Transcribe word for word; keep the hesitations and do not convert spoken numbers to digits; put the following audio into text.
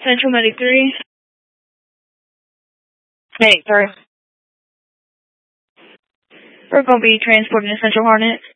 Central Medic three. Medic three. We're going to be transporting the Central Hornet.